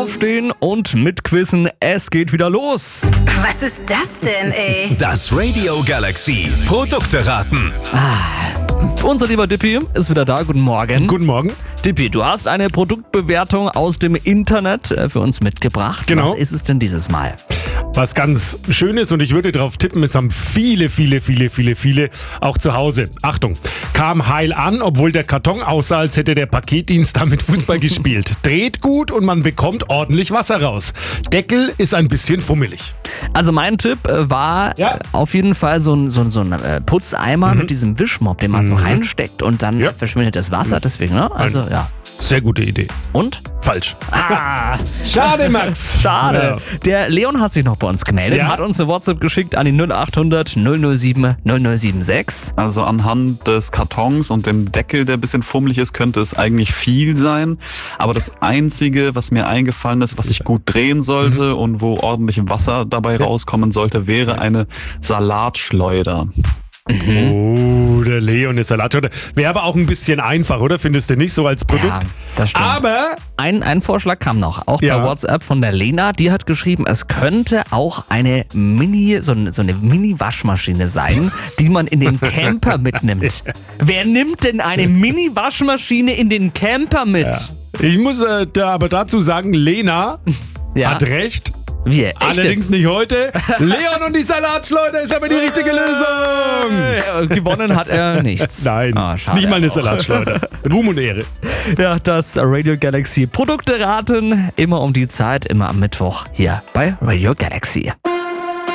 Aufstehen und mitquissen, es geht wieder los. Was ist das denn, ey? Das Radio Galaxy Produkte raten. Unser lieber Dippi ist wieder da. Guten Morgen. Guten Morgen. Dippi, du hast eine Produktbewertung aus dem Internet für uns mitgebracht. Genau. Was ist es denn dieses Mal? Was ganz schön ist, und ich würde darauf tippen, es haben viele auch zu Hause. Achtung, kam heil an, obwohl der Karton aussah, als hätte der Paketdienst damit Fußball gespielt. Dreht gut und man bekommt ordentlich Wasser raus. Deckel ist ein bisschen fummelig. Also mein Tipp war auf jeden Fall so ein Putzeimer mit diesem Wischmopp, den man so reinsteckt und dann verschwindet das Wasser. Deswegen, ne? Also ja. Sehr gute Idee. Und? Falsch. Schade, Max. Schade. Ja. Der Leon hat sich noch bei uns gemeldet, hat uns eine WhatsApp geschickt an die 0800 007 0076. Also anhand des Kartons und dem Deckel, der ein bisschen fummelig ist, könnte es eigentlich viel sein. Aber das Einzige, was mir eingefallen ist, was ich gut drehen sollte und wo ordentlich Wasser dabei rauskommen sollte, wäre eine Salatschleuder. Oh, der Leon ist Salatschleuder. Wäre aber auch ein bisschen einfach, oder? Findest du nicht so als Produkt? Ja, das stimmt. Aber ein Vorschlag kam noch, auch bei WhatsApp von der Lena, die hat geschrieben, es könnte auch eine so eine Mini-Waschmaschine sein, die man in den Camper mitnimmt. Wer nimmt denn eine Mini-Waschmaschine in den Camper mit? Ja. Ich muss da aber dazu sagen, Lena hat recht. Wie, echt Allerdings jetzt? nicht heute. Leon und die Salatschleuder ist aber die richtige Lösung. Gewonnen hat er nichts. Nein, Schade nicht mal eine auch. Salatschleuder. Ruhm und Ehre. Ja, das Radio Galaxy Produkte raten. Immer um die Zeit, immer am Mittwoch hier bei Radio Galaxy.